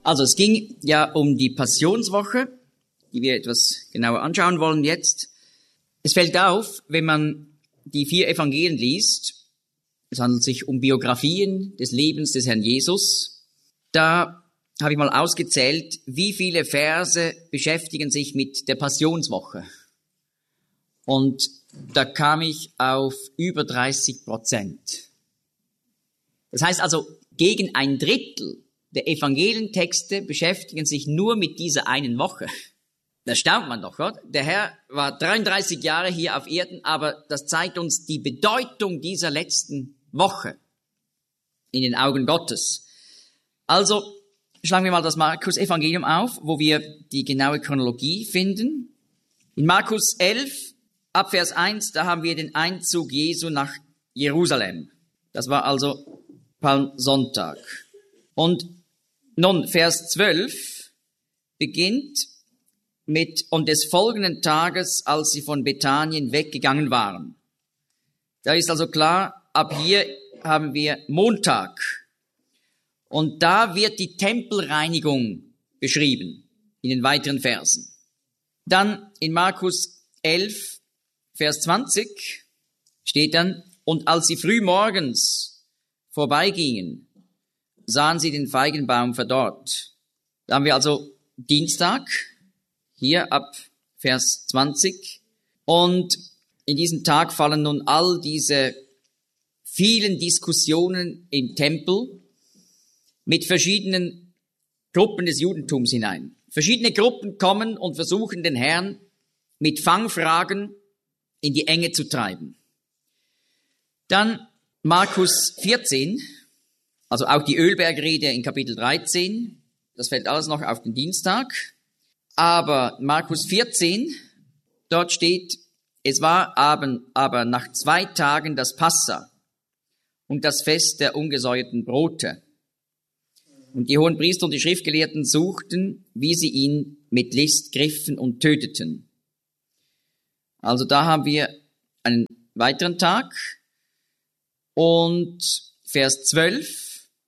Also es ging ja um die Passionswoche, die wir etwas genauer anschauen wollen jetzt. Es fällt auf, wenn man die 4 Evangelien liest, es handelt sich um Biografien des Lebens des Herrn Jesus. Da habe ich mal ausgezählt, wie viele Verse beschäftigen sich mit der Passionswoche. Und da kam ich auf über 30%. Das heißt also, gegen ein Drittel der Evangelientexte beschäftigen sich nur mit dieser einen Woche. Das staunt man doch, oder? Der Herr war 33 Jahre hier auf Erden, aber das zeigt uns die Bedeutung dieser letzten Woche in den Augen Gottes. Also schlagen wir mal das Markus-Evangelium auf, wo wir die genaue Chronologie finden. In Markus 11, ab Vers 1, da haben wir den Einzug Jesu nach Jerusalem. Das war also Palmsonntag. Und nun, Vers 12 beginnt mit, und des folgenden Tages, als sie von Bethanien weggegangen waren. Da ist also klar, ab hier haben wir Montag. Und da wird die Tempelreinigung beschrieben in den weiteren Versen. Dann in Markus 11, Vers 20 steht dann, und als sie früh morgens vorbeigingen, sahen sie den Feigenbaum verdorrt. Da haben wir also Dienstag, hier ab Vers 20. Und in diesen Tag fallen nun all diese vielen Diskussionen im Tempel mit verschiedenen Gruppen des Judentums hinein. Verschiedene Gruppen kommen und versuchen, den Herrn mit Fangfragen in die Enge zu treiben. Dann Markus 14, also auch die Ölbergrede in Kapitel 13, das fällt alles noch auf den Dienstag. Aber Markus 14, dort steht, es war aber nach 2 Tagen das Passa und das Fest der ungesäuerten Brote. Und die Hohenpriester und die Schriftgelehrten suchten, wie sie ihn mit List griffen und töteten. Also da haben wir einen weiteren Tag. Und Vers 12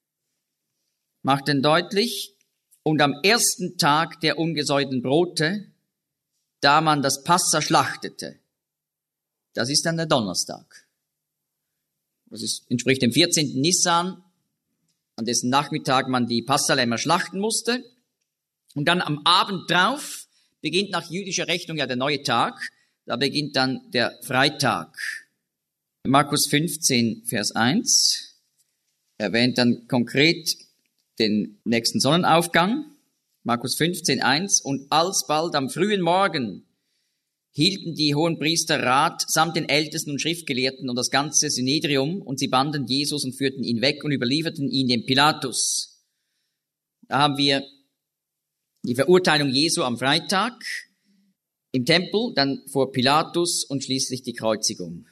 macht dann deutlich, und am ersten Tag der ungesäuerten Brote, da man das Passa schlachtete, das ist dann der Donnerstag. Das entspricht dem 14. Nissan, an dessen Nachmittag man die Passalämmer schlachten musste. Und dann am Abend drauf beginnt nach jüdischer Rechnung ja der neue Tag. Da beginnt dann der Freitag. Markus 15, Vers 1 erwähnt dann konkret den nächsten Sonnenaufgang. Markus 15, 1. Und alsbald am frühen Morgen hielten die Hohenpriester Rat samt den Ältesten und Schriftgelehrten und das ganze Synedrium, und sie banden Jesus und führten ihn weg und überlieferten ihn dem Pilatus. Da haben wir die Verurteilung Jesu am Freitag im Tempel, dann vor Pilatus und schließlich die Kreuzigung.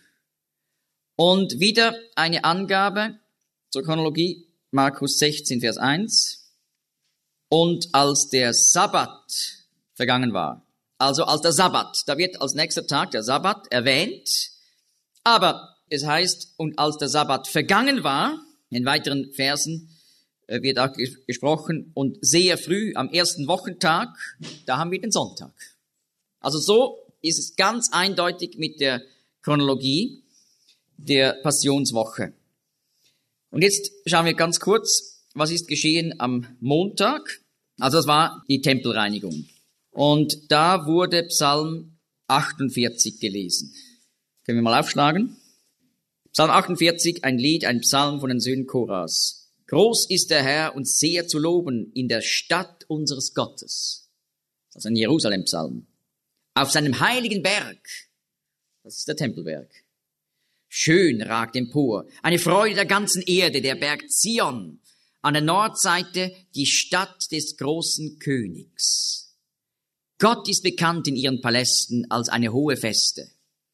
Und wieder eine Angabe zur Chronologie, Markus 16, Vers 1. Und als der Sabbat vergangen war, also als der Sabbat, da wird als nächster Tag der Sabbat erwähnt, aber es heißt, und als der Sabbat vergangen war, in weiteren Versen wird auch gesprochen, und sehr früh am ersten Wochentag, da haben wir den Sonntag. Also so ist es ganz eindeutig mit der Chronologie der Passionswoche. Und jetzt schauen wir ganz kurz, was ist geschehen am Montag. Also das war die Tempelreinigung. Und da wurde Psalm 48 gelesen. Können wir mal aufschlagen? Psalm 48, ein Lied, ein Psalm von den Söhnen Koras. Groß ist der Herr und sehr zu loben in der Stadt unseres Gottes. Das ist ein Jerusalem-Psalm. Auf seinem heiligen Berg, das ist der Tempelberg. Schön ragt empor, eine Freude der ganzen Erde, der Berg Zion, an der Nordseite die Stadt des großen Königs. Gott ist bekannt in ihren Palästen als eine hohe Feste.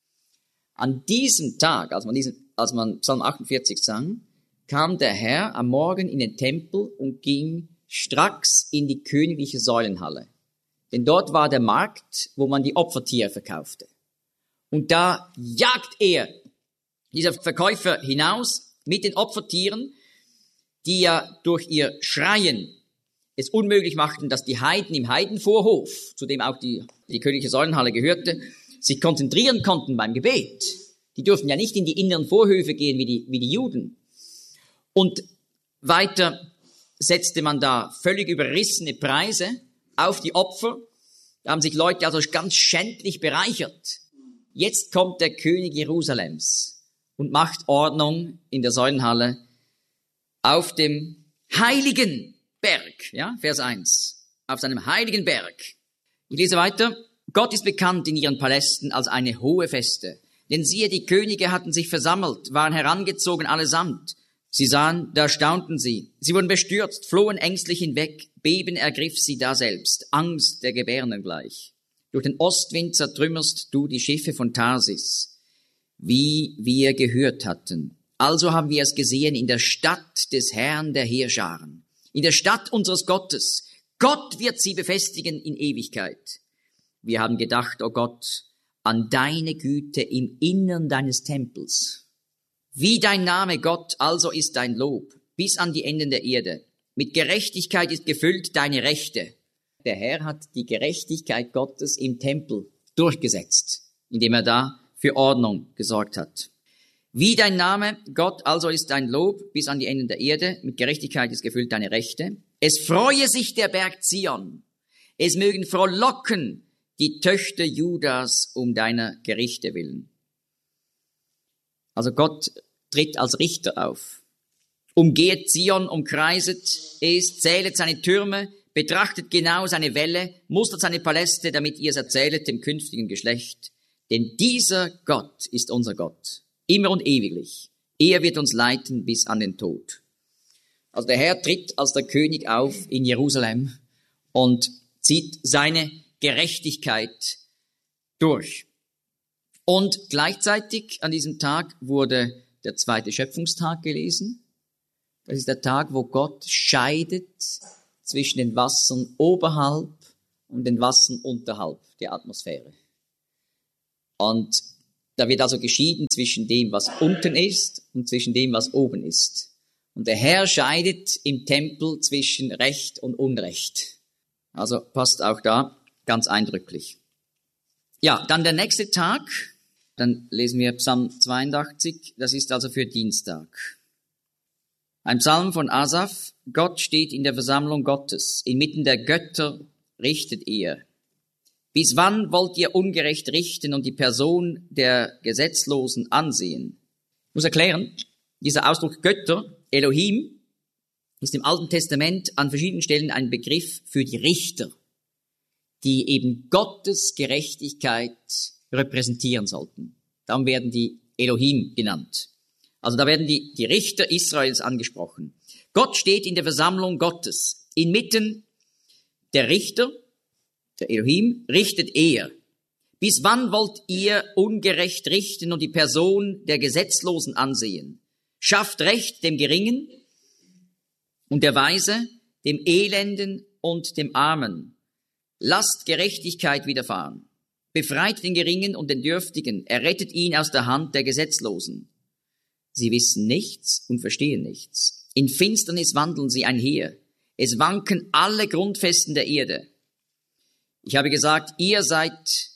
An diesem Tag, als man Psalm 48 sang, kam der Herr am Morgen in den Tempel und ging stracks in die königliche Säulenhalle. Denn dort war der Markt, wo man die Opfertiere verkaufte. Und da jagt dieser Verkäufer hinaus mit den Opfertieren, die ja durch ihr Schreien es unmöglich machten, dass die Heiden im Heidenvorhof, zu dem auch die königliche Säulenhalle gehörte, sich konzentrieren konnten beim Gebet. Die durften ja nicht in die inneren Vorhöfe gehen wie die Juden. Und weiter setzte man da völlig überrissene Preise auf die Opfer. Da haben sich Leute also ganz schändlich bereichert. Jetzt kommt der König Jerusalems und macht Ordnung in der Säulenhalle auf dem heiligen Berg. Ja, Vers 1. Auf seinem heiligen Berg. Ich lese weiter. Gott ist bekannt in ihren Palästen als eine hohe Feste. Denn siehe, die Könige hatten sich versammelt, waren herangezogen allesamt. Sie sahen, da staunten sie. Sie wurden bestürzt, flohen ängstlich hinweg. Beben ergriff sie daselbst, Angst der Gebärenden gleich. Durch den Ostwind zertrümmerst du die Schiffe von Tarsis, wie wir gehört hatten. Also haben wir es gesehen in der Stadt des Herrn der Heerscharen, in der Stadt unseres Gottes. Gott wird sie befestigen in Ewigkeit. Wir haben gedacht, o Gott, an deine Güte im Innern deines Tempels. Wie dein Name, Gott, also ist dein Lob, bis an die Enden der Erde. Mit Gerechtigkeit ist gefüllt deine Rechte. Der Herr hat die Gerechtigkeit Gottes im Tempel durchgesetzt, indem er da für Ordnung gesorgt hat. Wie dein Name, Gott, also ist dein Lob, bis an die Enden der Erde. Mit Gerechtigkeit ist gefüllt deine Rechte. Es freue sich der Berg Zion. Es mögen frohlocken die Töchter Judas um deiner Gerichte willen. Also Gott tritt als Richter auf. Umgehet Zion, umkreiset es, zählet seine Türme, betrachtet genau seine Wälle, mustert seine Paläste, damit ihr es erzählet dem künftigen Geschlecht. Denn dieser Gott ist unser Gott, immer und ewiglich. Er wird uns leiten bis an den Tod. Also der Herr tritt als der König auf in Jerusalem und zieht seine Gerechtigkeit durch. Und gleichzeitig an diesem Tag wurde der zweite Schöpfungstag gelesen. Das ist der Tag, wo Gott scheidet zwischen den Wassern oberhalb und den Wassern unterhalb der Atmosphäre. Und da wird also geschieden zwischen dem, was unten ist und zwischen dem, was oben ist. Und der Herr scheidet im Tempel zwischen Recht und Unrecht. Also passt auch da ganz eindrücklich. Ja, dann der nächste Tag. Dann lesen wir Psalm 82, das ist also für Dienstag. Ein Psalm von Asaf. Gott steht in der Versammlung Gottes, inmitten der Götter richtet er. Bis wann wollt ihr ungerecht richten und die Person der Gesetzlosen ansehen? Ich muss erklären, dieser Ausdruck Götter, Elohim, ist im Alten Testament an verschiedenen Stellen ein Begriff für die Richter, die eben Gottes Gerechtigkeit repräsentieren sollten. Darum werden die Elohim genannt. Also da werden die Richter Israels angesprochen. Gott steht in der Versammlung Gottes. Inmitten der Richter, der Elohim, richtet er. Bis wann wollt ihr ungerecht richten und die Person der Gesetzlosen ansehen? Schafft Recht dem Geringen und der Weise, dem Elenden und dem Armen. Lasst Gerechtigkeit widerfahren. Befreit den Geringen und den Dürftigen. Errettet ihn aus der Hand der Gesetzlosen. Sie wissen nichts und verstehen nichts. In Finsternis wandeln sie einher. Es wanken alle Grundfesten der Erde. Ich habe gesagt, ihr seid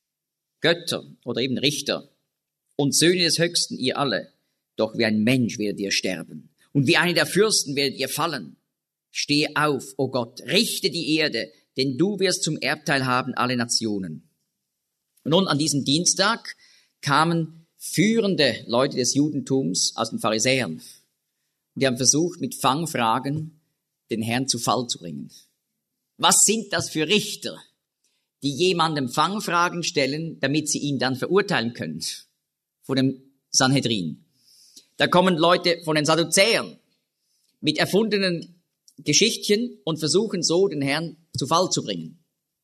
Götter oder eben Richter und Söhne des Höchsten, ihr alle. Doch wie ein Mensch werdet ihr sterben und wie einer der Fürsten werdet ihr fallen. Steh auf, o Gott, richte die Erde, denn du wirst zum Erbteil haben alle Nationen. Und nun an diesem Dienstag kamen führende Leute des Judentums aus den Pharisäern. Und die haben versucht, mit Fangfragen den Herrn zu Fall zu bringen. Was sind das für Richter, die jemandem Fangfragen stellen, damit sie ihn dann verurteilen können vor dem Sanhedrin? Da kommen Leute von den Sadduzäern mit erfundenen Geschichtchen und versuchen so, den Herrn zu Fall zu bringen.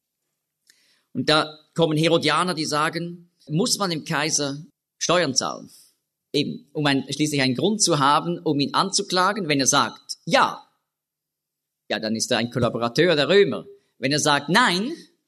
Und da kommen Herodianer, die sagen, muss man dem Kaiser Steuern zahlen? Eben, um schließlich einen Grund zu haben, um ihn anzuklagen. Wenn er sagt, ja, dann ist er ein Kollaborateur der Römer. Wenn er sagt, nein,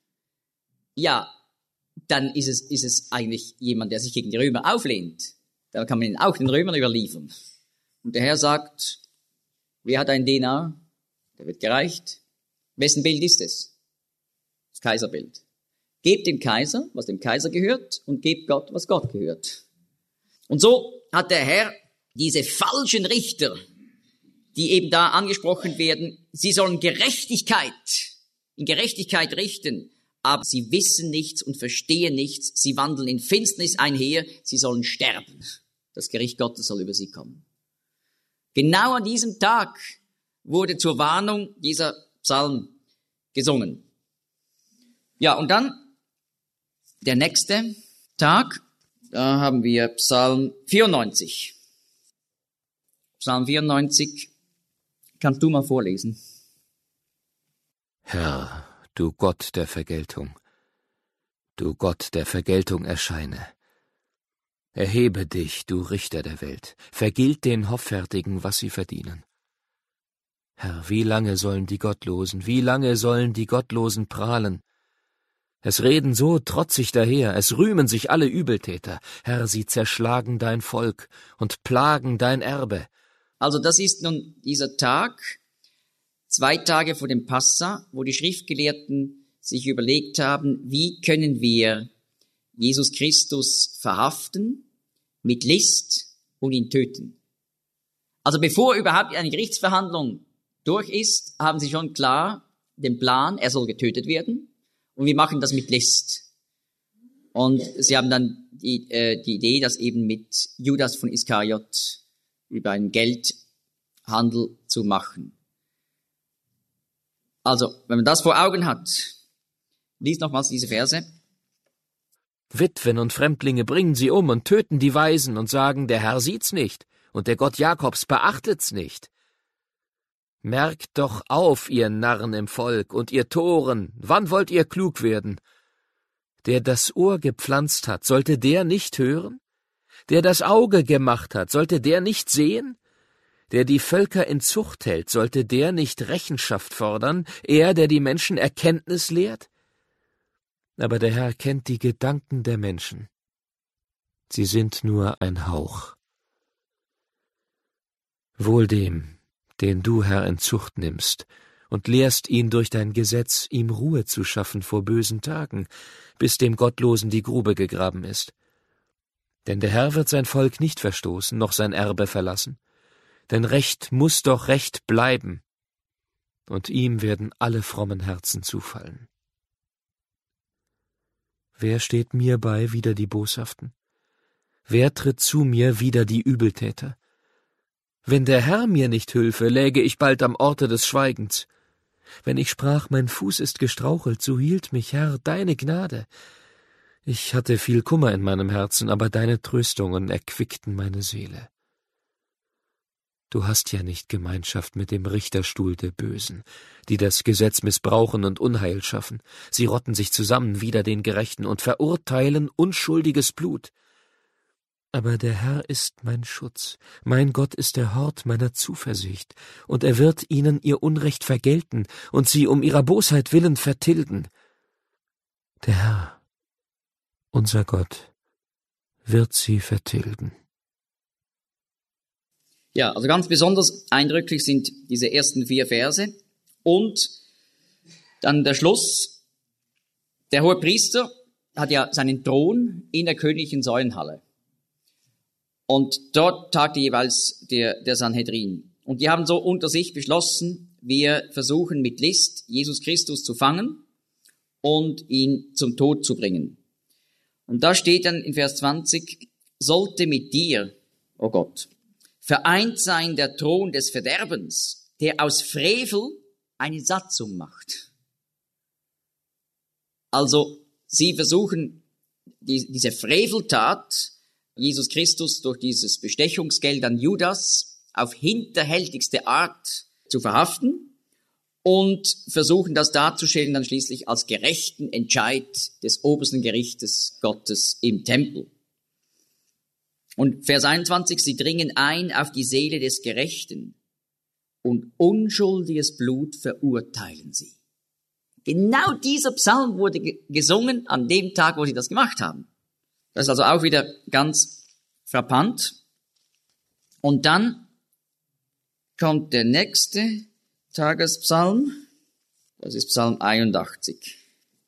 ja, dann ist es eigentlich jemand, der sich gegen die Römer auflehnt. Dann kann man ihn auch den Römern überliefern. Und der Herr sagt, wer hat einen Denar? Der wird gereicht. Wessen Bild ist es? Das Kaiserbild. Gebt dem Kaiser, was dem Kaiser gehört, und gebt Gott, was Gott gehört. Und so hat der Herr diese falschen Richter, die eben da angesprochen werden, sie sollen in Gerechtigkeit richten, aber sie wissen nichts und verstehen nichts, sie wandeln in Finsternis einher, sie sollen sterben. Das Gericht Gottes soll über sie kommen. Genau an diesem Tag wurde zur Warnung dieser Psalm gesungen. Ja, und dann der nächste Tag, da haben wir Psalm 94. Psalm 94, kannst du mal vorlesen? Herr, du Gott der Vergeltung, du Gott der Vergeltung erscheine. Erhebe dich, du Richter der Welt, vergilt den Hoffärtigen, was sie verdienen. Herr, wie lange sollen die Gottlosen prahlen? Es reden so trotzig daher, es rühmen sich alle Übeltäter. Herr, sie zerschlagen dein Volk und plagen dein Erbe. Also das ist nun dieser Tag, 2 Tage vor dem Passa, wo die Schriftgelehrten sich überlegt haben, wie können wir Jesus Christus verhaften, mit List und ihn töten. Also bevor überhaupt eine Gerichtsverhandlung durch ist, haben sie schon klar den Plan, er soll getötet werden und wir machen das mit List. Und sie haben dann die Idee, das eben mit Judas von Iskariot über einen Geldhandel zu machen. Also, wenn man das vor Augen hat, lies nochmals diese Verse. Witwen und Fremdlinge bringen sie um und töten die Weisen und sagen, der Herr sieht's nicht und der Gott Jakobs beachtet's nicht. Merkt doch auf, ihr Narren im Volk und ihr Toren, wann wollt ihr klug werden? Der das Ohr gepflanzt hat, sollte der nicht hören? Der das Auge gemacht hat, sollte der nicht sehen? Der die Völker in Zucht hält, sollte der nicht Rechenschaft fordern, er, der die Menschen Erkenntnis lehrt? Aber der Herr kennt die Gedanken der Menschen. Sie sind nur ein Hauch. Wohl dem, den du, Herr, in Zucht nimmst, und lehrst ihn durch dein Gesetz, ihm Ruhe zu schaffen vor bösen Tagen, bis dem Gottlosen die Grube gegraben ist. Denn der Herr wird sein Volk nicht verstoßen, noch sein Erbe verlassen. Denn Recht muß doch Recht bleiben, und ihm werden alle frommen Herzen zufallen. Wer steht mir bei wider die Boshaften? Wer tritt zu mir wider die Übeltäter? Wenn der Herr mir nicht hülfe, läge ich bald am Orte des Schweigens. Wenn ich sprach, mein Fuß ist gestrauchelt, so hielt mich, Herr, deine Gnade. Ich hatte viel Kummer in meinem Herzen, aber deine Tröstungen erquickten meine Seele. Du hast ja nicht Gemeinschaft mit dem Richterstuhl der Bösen, die das Gesetz missbrauchen und Unheil schaffen. Sie rotten sich zusammen wider den Gerechten und verurteilen unschuldiges Blut. Aber der Herr ist mein Schutz, mein Gott ist der Hort meiner Zuversicht, und er wird ihnen ihr Unrecht vergelten und sie um ihrer Bosheit willen vertilgen. Der Herr, unser Gott, wird sie vertilgen. Ja, also ganz besonders eindrücklich sind diese ersten 4 Verse und dann der Schluss. Der Hohepriester hat ja seinen Thron in der königlichen Säulenhalle und dort tagte jeweils der Sanhedrin. Und die haben so unter sich beschlossen, wir versuchen mit List Jesus Christus zu fangen und ihn zum Tod zu bringen. Und da steht dann in Vers 20, sollte mit dir, o Gott, vereint sein der Thron des Verderbens, der aus Frevel eine Satzung macht. Also sie versuchen diese Freveltat, Jesus Christus durch dieses Bestechungsgeld an Judas auf hinterhältigste Art zu verhaften und versuchen das darzustellen dann schließlich als gerechten Entscheid des obersten Gerichtes Gottes im Tempel. Und Vers 21, sie dringen ein auf die Seele des Gerechten und unschuldiges Blut verurteilen sie. Genau dieser Psalm wurde gesungen an dem Tag, wo sie das gemacht haben. Das ist also auch wieder ganz frappant. Und dann kommt der nächste Tagespsalm. Das ist Psalm 81.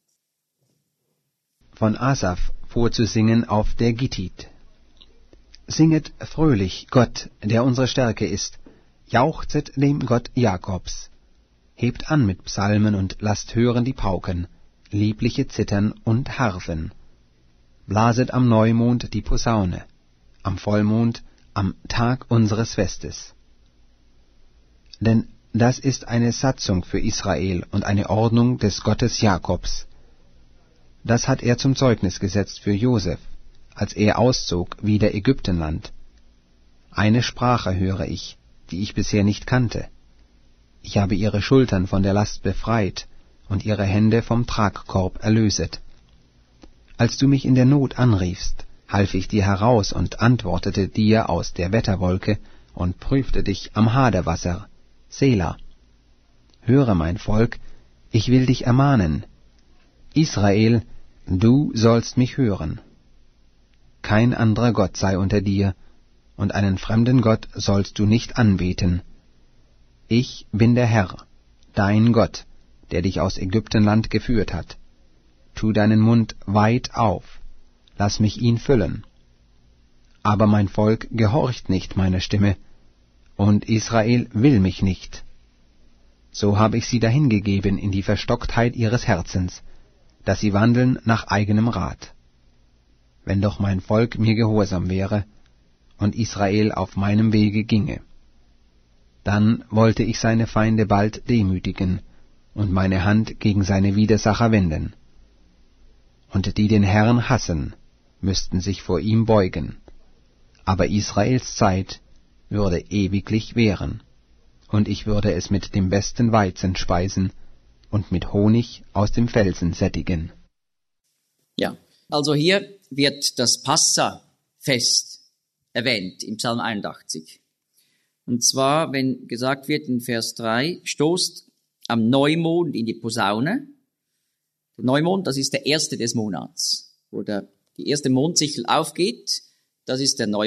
Von Asaf vorzusingen auf der Gittit. Singet fröhlich Gott, der unsere Stärke ist, jauchzet dem Gott Jakobs. Hebt an mit Psalmen und lasst hören die Pauken, liebliche Zittern und Harfen. Blaset am Neumond die Posaune, am Vollmond, am Tag unseres Festes. Denn das ist eine Satzung für Israel und eine Ordnung des Gottes Jakobs. Das hat er zum Zeugnis gesetzt für Josef, als er auszog wider Ägyptenland. Eine Sprache höre ich, die ich bisher nicht kannte. Ich habe ihre Schultern von der Last befreit und ihre Hände vom Tragkorb erlöset. Als du mich in der Not anriefst, half ich dir heraus und antwortete dir aus der Wetterwolke und prüfte dich am Haderwasser. Sela. Höre, mein Volk, ich will dich ermahnen. Israel, du sollst mich hören. Kein anderer Gott sei unter dir, und einen fremden Gott sollst du nicht anbeten. Ich bin der Herr, dein Gott, der dich aus Ägyptenland geführt hat. Tu deinen Mund weit auf, lass mich ihn füllen. Aber mein Volk gehorcht nicht meiner Stimme, und Israel will mich nicht. So habe ich sie dahingegeben in die Verstocktheit ihres Herzens, dass sie wandeln nach eigenem Rat. Wenn doch mein Volk mir gehorsam wäre und Israel auf meinem Wege ginge, dann wollte ich seine Feinde bald demütigen und meine Hand gegen seine Widersacher wenden. Und die den Herrn hassen, müssten sich vor ihm beugen. Aber Israels Zeit würde ewiglich währen, und ich würde es mit dem besten Weizen speisen und mit Honig aus dem Felsen sättigen. Ja, also hier wird das Passa-Fest erwähnt im Psalm 81. Und zwar, wenn gesagt wird in Vers 3, stoßt am Neumond in die Posaune. Der Neumond, das ist der erste des Monats, wo die erste Mondsichel aufgeht, das ist der Neumond.